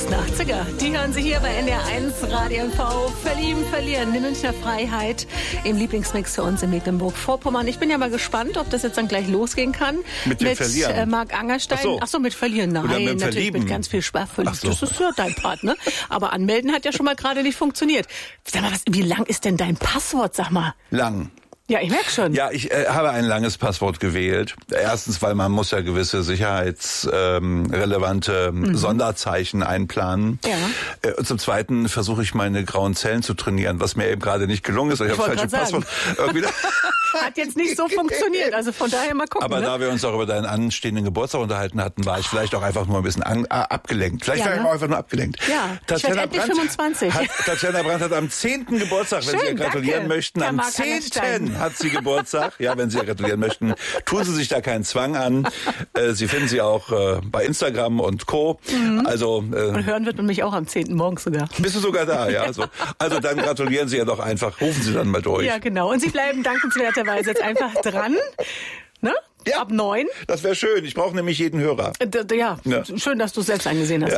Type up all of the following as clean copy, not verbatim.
besten 80er. Die hören Sie hier bei NDR1 Radio MV. Verlieben, verlieren. Die Münchner Freiheit im Lieblingsmix für uns in Mecklenburg-Vorpommern. Ich bin ja mal gespannt, ob das jetzt dann gleich losgehen kann. Mit Verlieren? Marc Angerstein. Ach so, mit Verlieren. Nein, mit natürlich Verlieben. mit ganz viel Spaß. So. Das ist ja dein Part, ne? Aber anmelden hat ja schon mal gerade nicht funktioniert. Sag mal, wie lang ist denn dein Passwort, sag mal? Lang. Ja, ich merke schon. Ja, ich habe ein langes Passwort gewählt. Erstens, weil man muss ja gewisse sicherheitsrelevante Sonderzeichen einplanen. Ja. Und zum Zweiten versuche ich meine grauen Zellen zu trainieren, was mir eben gerade nicht gelungen ist. Ich habe das falsche Passwort irgendwie. Hat jetzt nicht so funktioniert, also von daher mal gucken. Aber da wir uns auch über deinen anstehenden Geburtstag unterhalten hatten, war ich vielleicht auch einfach nur ein bisschen abgelenkt. Vielleicht war ich auch einfach nur abgelenkt. Ja, ich werde endlich 25. Tatjana Brandt hat am 10. Geburtstag, wenn Sie ihr gratulieren möchten. Am 10. hat sie Geburtstag. Ja, wenn Sie ihr gratulieren möchten, tun Sie sich da keinen Zwang an. Sie finden sie auch bei Instagram und Co. Also und hören wird man mich auch am 10. morgens sogar. Bist du sogar da, ja? Also dann gratulieren Sie ja doch einfach. Rufen Sie dann mal durch. Ja, genau. Und Sie bleiben dankenswerterweise jetzt einfach dran. Ne? Ja, ab 9. Das wäre schön. Ich brauche nämlich jeden Hörer. Ja, schön, dass du es selbst eingesehen hast. Ja.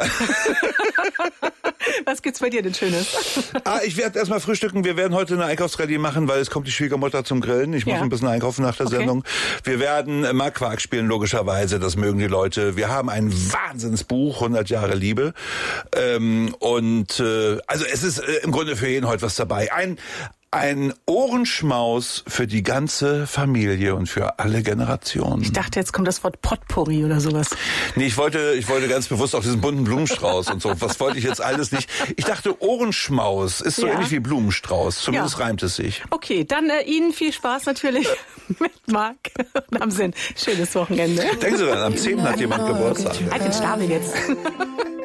Was gibt's bei dir denn Schönes? Ich werde erstmal frühstücken. Wir werden heute eine Einkaufsrallye machen, weil es kommt die Schwiegermutter zum Grillen. Ich muss ein bisschen einkaufen nach der Sendung. Wir werden mal Quark spielen, logischerweise. Das mögen die Leute. Wir haben ein Wahnsinnsbuch, 100 Jahre Liebe. Also es ist im Grunde für jeden heute was dabei. Ein Ohrenschmaus für die ganze Familie und für alle Generationen. Ich dachte, jetzt kommt das Wort Potpourri oder sowas. Nee, ich wollte ganz bewusst auch diesen bunten Blumenstrauß und so. Was wollte ich jetzt alles nicht? Ich dachte, Ohrenschmaus ist so ähnlich wie Blumenstrauß. Zumindest reimt es sich. Okay, dann Ihnen viel Spaß natürlich mit Marc und am Sinn. Schönes Wochenende. Denken Sie dran, am 10. hat jemand Geburtstag. Halt den Stapel jetzt.